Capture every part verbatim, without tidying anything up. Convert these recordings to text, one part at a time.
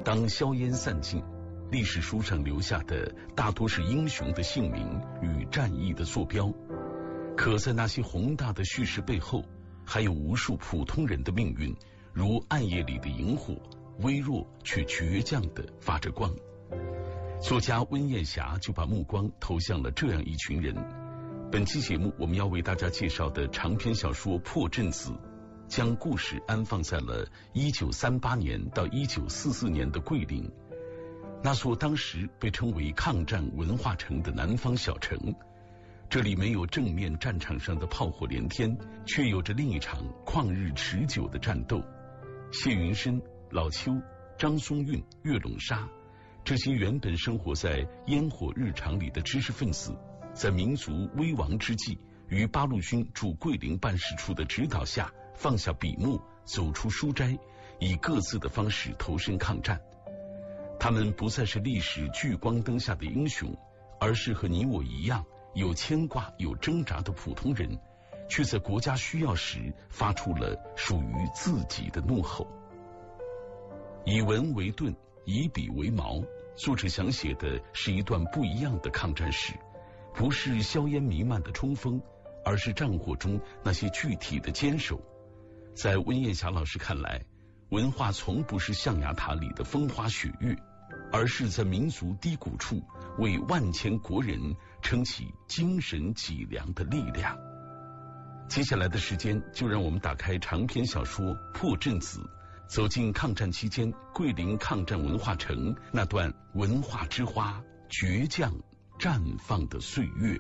当硝烟散尽，历史书上留下的大多是英雄的姓名与战役的坐标，可在那些宏大的叙事背后，还有无数普通人的命运，如暗夜里的萤火，微弱却倔强地发着光。作家温艳霞就把目光投向了这样一群人。本期节目我们要为大家介绍的长篇小说《破阵子》，将故事安放在了一九三八年到一九四四年的桂林，那所当时被称为抗战文化城的南方小城。这里没有正面战场上的炮火连天，却有着另一场旷日持久的战斗。谢云深、老邱、张松韵、岳陇沙，这些原本生活在烟火日常里的知识分子，在民族危亡之际，于八路军驻桂林办事处的指导下，放下笔墨，走出书斋，以各自的方式投身抗战。他们不再是历史聚光灯下的英雄，而是和你我一样有牵挂有挣扎的普通人，却在国家需要时发出了属于自己的怒吼。以文为盾，以笔为矛，作者想写的是一段不一样的抗战史，不是硝烟弥漫的冲锋，而是战火中那些具体的坚守。在温艳霞老师看来，文化从不是象牙塔里的风花雪月，而是在民族低谷处为万千国人撑起精神脊梁的力量。接下来的时间，就让我们打开长篇小说《破阵子》，走进抗战期间桂林抗战文化城那段文化之花倔强绽放的岁月。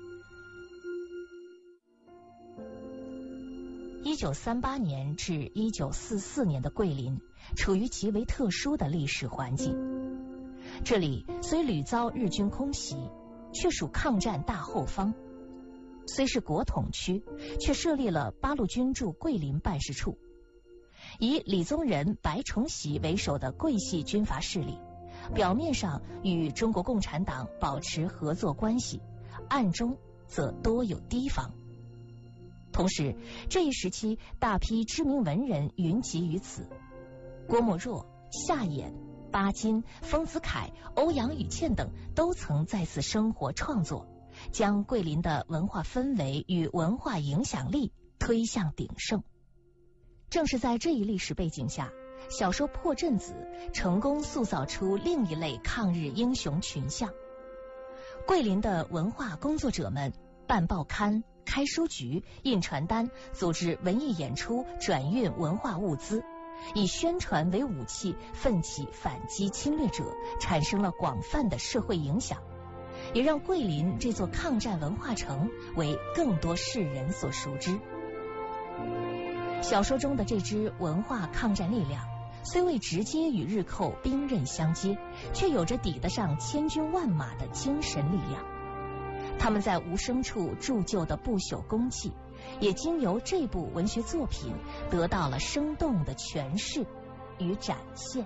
一九三八年至一九四四年的桂林处于极为特殊的历史环境，这里虽屡遭日军空袭，却属抗战大后方，虽是国统区，却设立了八路军驻桂林办事处。以李宗仁、白崇禧为首的桂系军阀势力，表面上与中国共产党保持合作关系，暗中则多有提防。同时，这一时期大批知名文人云集于此，郭沫若、夏衍、巴金、丰子恺、欧阳予倩等都曾在此生活创作，将桂林的文化氛围与文化影响力推向鼎盛。正是在这一历史背景下，小说《破阵子》成功塑造出另一类抗日英雄群像。桂林的文化工作者们办报刊、开书局、印传单，组织文艺演出，转运文化物资，以宣传为武器，奋起反击侵略者，产生了广泛的社会影响，也让桂林这座抗战文化城为更多世人所熟知。小说中的这支文化抗战力量，虽未直接与日寇兵刃相接，却有着抵得上千军万马的精神力量。他们在无声处铸就的不朽功绩，也经由这部文学作品得到了生动的诠释与展现。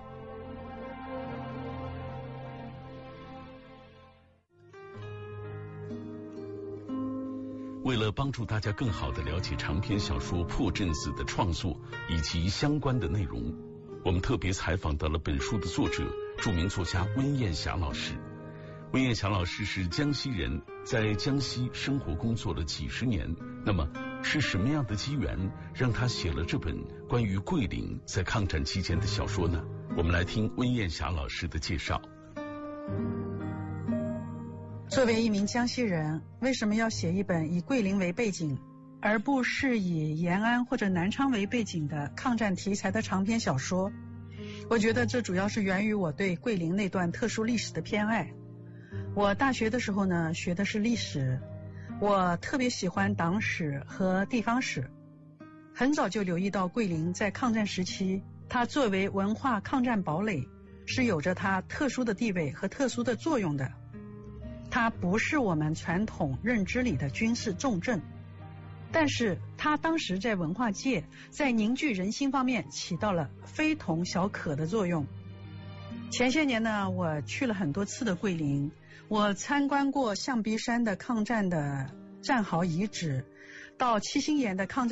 为了帮助大家更好地了解长篇小说《破阵子》的创作以及相关的内容，我们特别采访到了本书的作者，著名作家温艳霞老师。温艳霞老师是江西人，在江西生活工作了几十年。那么是什么样的机缘让他写了这本关于桂林在抗战期间的小说呢？我们来听温艳霞老师的介绍。 作为一名江西人，为什么要写一本以桂林为背景，而不是以延安或者南昌为背景的抗战题材的长篇小说？我觉得这主要是源于我对桂林那段特殊历史的偏爱。我大学的时候呢，学的是历史，我特别喜欢党史和地方史，很早就留意到桂林在抗战时期，它作为文化抗战堡垒，是有着它特殊的地位和特殊的作用的。它不是我们传统认知里的军事重镇，但是它当时在文化界在凝聚人心方面起到了非同小可的作用。前些年呢，我去了很多次的桂林，我参观过象鼻山的抗战的战壕遗址，到七星岩的抗战